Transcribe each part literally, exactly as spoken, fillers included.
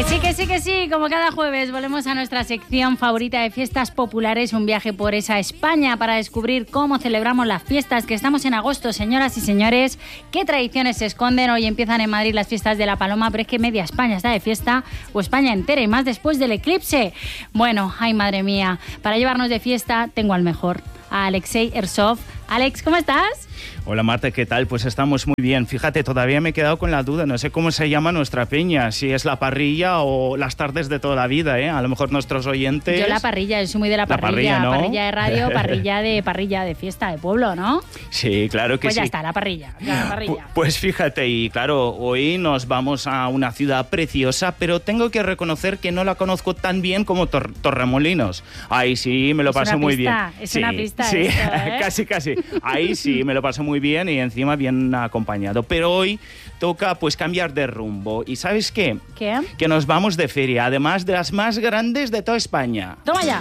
sí, que sí, que sí, como cada jueves volvemos a nuestra sección favorita de fiestas populares, un viaje por esa España para descubrir cómo celebramos las fiestas, que estamos en agosto, señoras y señores, qué tradiciones se esconden. Hoy empiezan en Madrid las fiestas de la Paloma, pero es que media España está de fiesta, o España entera, y más después del eclipse. Bueno, ay madre mía, para llevarnos de fiesta tengo al mejor, a Alexei Ersov. Alex, ¿cómo estás? Hola Marta, ¿qué tal? Pues estamos muy bien. Fíjate, todavía me he quedado con la duda, no sé cómo se llama nuestra peña, si es la parrilla o las tardes de toda la vida, ¿eh? A lo mejor nuestros oyentes... Yo la parrilla, yo soy muy de la parrilla, la parrilla, ¿no? Parrilla de radio, parrilla de parrilla de fiesta de pueblo, ¿no? Sí, claro que pues sí. Pues ya está, la parrilla, la parrilla. Pues fíjate, y claro, hoy nos vamos a una ciudad preciosa, pero tengo que reconocer que no la conozco tan bien como Tor- Torremolinos. Ahí sí, me lo es paso muy pista, bien. Es sí, una pista, sí, esto, ¿eh? casi, casi. Ahí sí, me lo paso muy bien y encima bien acompañado. Pero hoy toca pues cambiar de rumbo. ¿Y sabes qué? ¿Qué? Que nos vamos de feria, además de las más grandes de toda España. ¡Toma ya!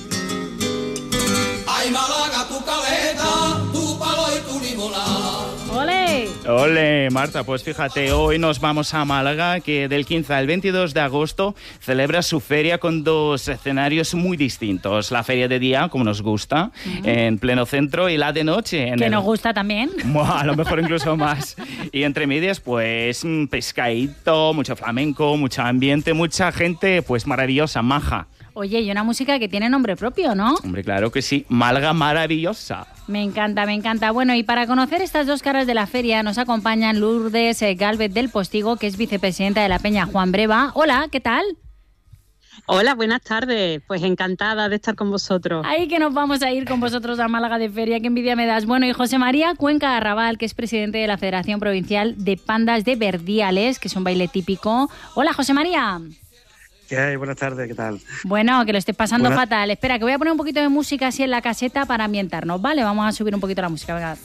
Ay, Málaga, tu caleta, tu palo y tu limonada. ¡Ole! Ole, Marta, pues fíjate, hoy nos vamos a Málaga, que del quince al veintidós de agosto celebra su feria con dos escenarios muy distintos. La feria de día, como nos gusta, uh-huh. en pleno centro, y la de noche. En que el... nos gusta también. A lo mejor incluso más. Y entre medias, pues, pescadito, mucho flamenco, mucho ambiente, mucha gente, pues, maravillosa, maja. Oye, y una música que tiene nombre propio, ¿no? Hombre, claro que sí. Málaga maravillosa. Me encanta, me encanta. Bueno, y para conocer estas dos caras de la feria nos acompañan Lourdes Gálvez del Postigo, que es vicepresidenta de la Peña Juan Breva. Hola, ¿qué tal? Hola, buenas tardes. Pues encantada de estar con vosotros. Ahí que nos vamos a ir con vosotros a Málaga de feria, qué envidia me das. Bueno, y José María Cuenca Arrabal, que es presidente de la Federación Provincial de Pandas de Verdiales, que es un baile típico. Hola, José María. ¿Qué hay? Buenas tardes, ¿qué tal? Bueno, que lo estés pasando Buena... fatal. Espera, que voy a poner un poquito de música así en la caseta para ambientarnos, ¿vale? Vamos a subir un poquito la música, venga.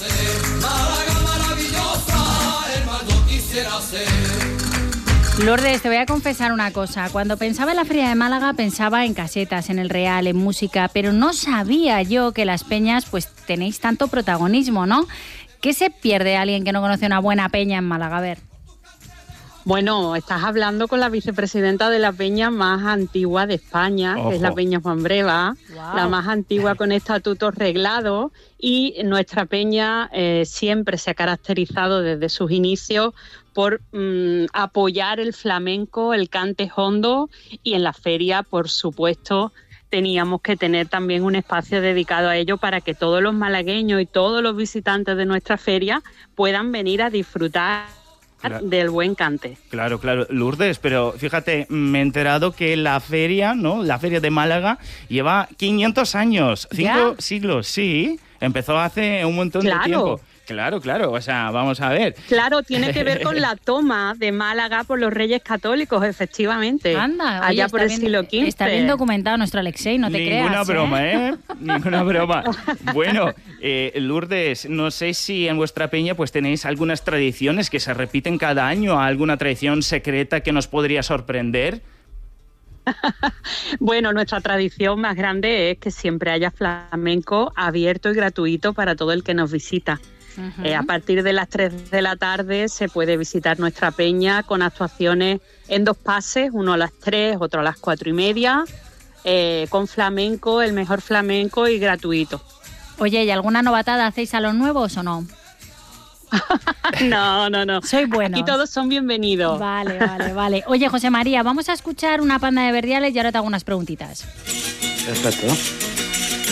Lourdes, te voy a confesar una cosa. Cuando pensaba en la Feria de Málaga pensaba en casetas, en el Real, en música, pero no sabía yo que las peñas pues tenéis tanto protagonismo, ¿no? ¿Qué se pierde alguien que no conoce una buena peña en Málaga? A ver. Bueno, estás hablando con la vicepresidenta de la peña más antigua de España, Ojo. que es la Peña Juan Breva, wow. la más antigua con estatutos reglados, y nuestra peña eh, siempre se ha caracterizado desde sus inicios por mmm, apoyar el flamenco, el cante hondo, y en la feria, por supuesto, teníamos que tener también un espacio dedicado a ello para que todos los malagueños y todos los visitantes de nuestra feria puedan venir a disfrutar Claro. del buen cante. Claro, claro. Lourdes, pero fíjate, me he enterado que la feria, ¿no? La feria de Málaga lleva quinientos años, cinco ¿Ya? siglos, sí. Empezó hace un montón claro. de tiempo. Claro, claro, o sea, vamos a ver. Claro, tiene que ver con la toma de Málaga por los Reyes Católicos, efectivamente. Anda, allá oye, por el bien, siglo quince. Está bien documentado nuestro Alexei, no te Ninguna creas. Ninguna broma, ¿eh? ¿eh? Ninguna broma. Bueno, eh, Lourdes, no sé si en vuestra peña pues tenéis algunas tradiciones que se repiten cada año, alguna tradición secreta que nos podría sorprender. Bueno, nuestra tradición más grande es que siempre haya flamenco abierto y gratuito para todo el que nos visita. Uh-huh. Eh, a partir de las tres de la tarde se puede visitar nuestra peña con actuaciones en dos pases, uno a las tres, otro a las cuatro y media, eh, con flamenco, el mejor flamenco y gratuito. Oye, ¿y alguna novatada hacéis a los nuevos o no? No, no, no. Soy bueno. Aquí todos son bienvenidos. Vale, vale, vale. Oye, José María, vamos a escuchar una panda de Verdiales y ahora te hago unas preguntitas. Perfecto.